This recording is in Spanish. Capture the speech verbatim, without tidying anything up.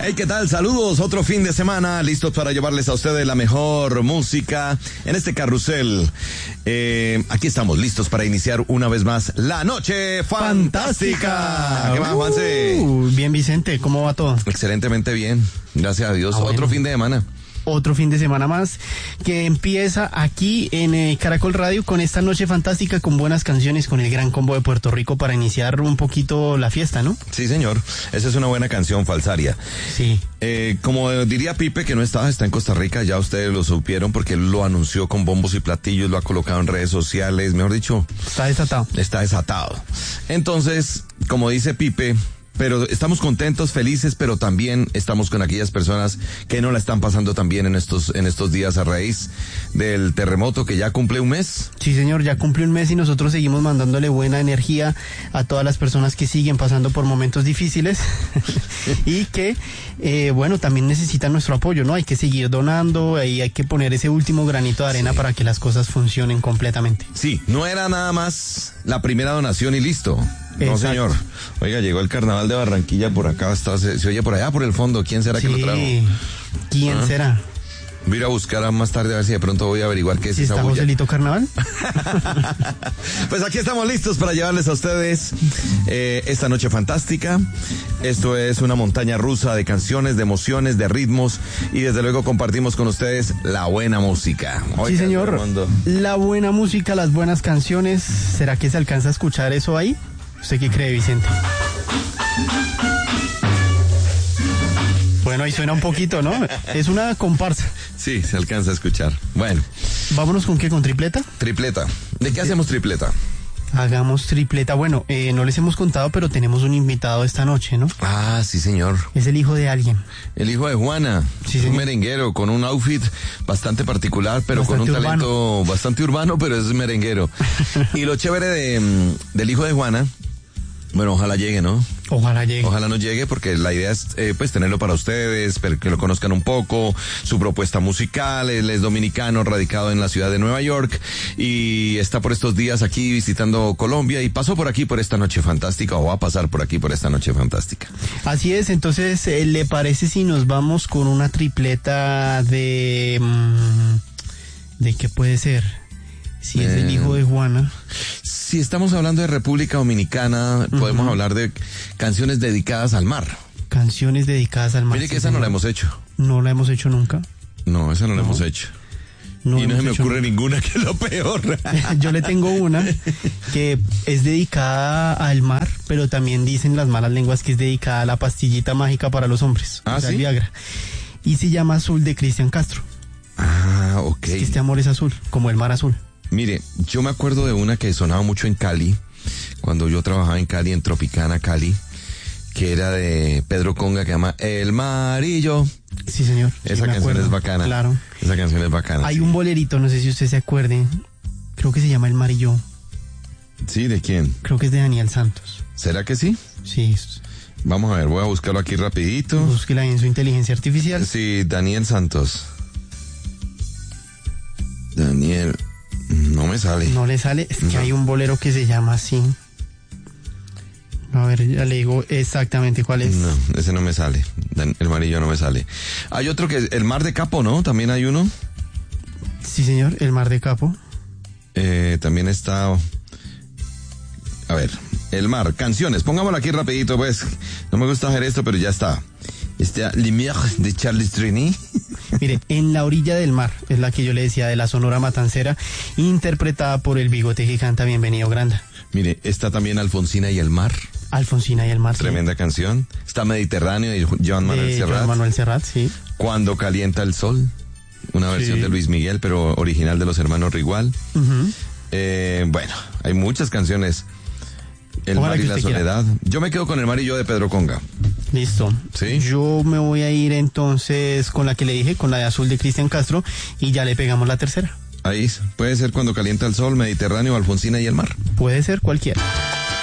Hey, ¿qué tal? Saludos, otro fin de semana, listos para llevarles a ustedes la mejor música en este carrusel. Eh, aquí estamos, listos para iniciar una vez más la noche fantástica. ¿Qué más, Juanse? Uh, bien, Vicente, ¿cómo va todo? Excelentemente bien, gracias a Dios. Ah, bueno. Otro fin de semana. Otro fin de semana más que empieza aquí en eh, Caracol Radio con esta noche fantástica, con buenas canciones, con el Gran Combo de Puerto Rico para iniciar un poquito la fiesta, ¿no? Sí, señor. Esa es una buena canción, Falsaria. Sí. Eh, como diría Pipe, que no está, está en Costa Rica, ya ustedes lo supieron porque él lo anunció con bombos y platillos, lo ha colocado en redes sociales, mejor dicho. Está desatado. Está desatado. Entonces, como dice Pipe, pero estamos contentos, felices, pero también estamos con aquellas personas que no la están pasando tan bien en estos, en estos días a raíz del terremoto que ya cumple un mes. Sí, señor, ya cumple un mes y nosotros seguimos mandándole buena energía a todas las personas que siguen pasando por momentos difíciles y que, eh, bueno, también necesitan nuestro apoyo, ¿no? Hay que seguir donando y hay que poner ese último granito de arena sí. para que las cosas funcionen completamente. Sí, no era nada más la primera donación y listo. No, Exacto. señor. Oiga, llegó el carnaval de Barranquilla por acá, está, se, se oye por allá por el fondo. ¿Quién será sí. que lo trajo? ¿Quién ¿Ah? será? Voy a ir a buscar más tarde a ver si de pronto voy a averiguar qué es ¿Sí esa está bulla. Joselito Carnaval? Pues aquí estamos listos para llevarles a ustedes eh, esta noche fantástica. Esto es una montaña rusa de canciones, de emociones, de ritmos y desde luego compartimos con ustedes la buena música. Oiga, sí, señor. Armando. La buena música, las buenas canciones. ¿Será que se alcanza a escuchar eso ahí? ¿Usted qué cree, Vicente? Bueno, ahí suena un poquito, ¿no? Es una comparsa. Sí, se alcanza a escuchar. Bueno. ¿Vámonos con qué? ¿Con tripleta? Tripleta. ¿De qué hacemos tripleta? Hagamos tripleta. Bueno, eh, no les hemos contado, pero tenemos un invitado esta noche, ¿no? Ah, sí, señor. Es el hijo de alguien. El hijo de Juana. Sí, un señor. merenguero con un outfit bastante particular, pero bastante con un urbano. talento bastante urbano, pero es merenguero. Y lo chévere de, del hijo de Juana, bueno, ojalá llegue, ¿no? Ojalá llegue. Ojalá no llegue porque la idea es eh, pues tenerlo para ustedes, que lo conozcan un poco, su propuesta musical. Él es dominicano, radicado en la ciudad de Nueva York y está por estos días aquí visitando Colombia y pasó por aquí por esta noche fantástica o va a pasar por aquí por esta noche fantástica. Así es, entonces, eh, ¿le parece si nos vamos con una tripleta de... Mmm, ¿de qué puede ser? Si es el hijo de Juana. Si estamos hablando de República Dominicana, uh-huh. podemos hablar de canciones dedicadas al mar. Canciones dedicadas al mar. Mire que esa no la hemos hecho. No la hemos hecho nunca. No, esa no, no. la hemos hecho. No y no se me ocurre nunca. ninguna, que es lo peor. Yo le tengo una que es dedicada al mar, pero también dicen las malas lenguas que es dedicada a la pastillita mágica para los hombres. Ah, o sea, ¿sí? el Viagra. Y se llama Azul de Cristian Castro. Ah, ok. Es que este amor es azul, como el mar azul. Mire, yo me acuerdo de una que sonaba mucho en Cali, cuando yo trabajaba en Cali, en Tropicana, Cali, que era de Pedro Conga, que se llama El Marillo. Sí, señor. Esa sí, canción acuerdo. es bacana. Claro. Esa canción es bacana. Hay sí. un bolerito, no sé si usted se acuerde, creo que se llama El Marillo. ¿Sí? ¿De quién? Creo que es de Daniel Santos. ¿Será que sí? Sí. Vamos a ver, voy a buscarlo aquí rapidito. Búsquela ahí en su inteligencia artificial. Sí, Daniel Santos. Daniel... No me sale. No le sale, es que no. Hay un bolero que se llama así. A ver, ya le digo exactamente cuál es. No, ese no me sale. El Marillo no me sale. Hay otro que es El Mar de Capo, ¿no? También hay uno. Sí, señor, El Mar de Capo. Eh, también está... A ver, El Mar, canciones. Pongámoslo aquí rapidito, pues. No me gusta hacer esto, pero ya está. Este Lumière de Charles Trenet. Mire, En la orilla del mar, es la que yo le decía de la Sonora Matancera, interpretada por el bigote que canta Bienvenido Granda. Mire, está también Alfonsina y el mar. Alfonsina y el mar. Tremenda sí. canción. Está Mediterráneo de Joan Manuel de Serrat. Joan Manuel Serrat, sí. Cuando calienta el sol. Una versión sí. de Luis Miguel, pero original de los hermanos Rigual. Uh-huh. Eh, bueno, hay muchas canciones. El Ojalá mar y la soledad. Quiera. Yo me quedo con El Mar y yo de Pedro Conga. Listo. ¿Sí? Yo me voy a ir entonces con la que le dije, con la de Azul de Cristian Castro, y ya le pegamos la tercera. Ahí, puede ser Cuando calienta el sol, Mediterráneo, Alfonsina y el mar. Puede ser cualquiera.